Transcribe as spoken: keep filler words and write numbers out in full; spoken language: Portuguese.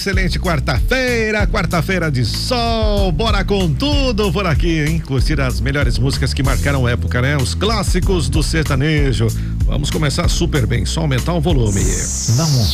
Excelente quarta-feira, quarta-feira de sol, bora com tudo por aqui, hein? Curtir as melhores músicas que marcaram época, né? Os clássicos do sertanejo. Vamos começar super bem, só aumentar o volume. Não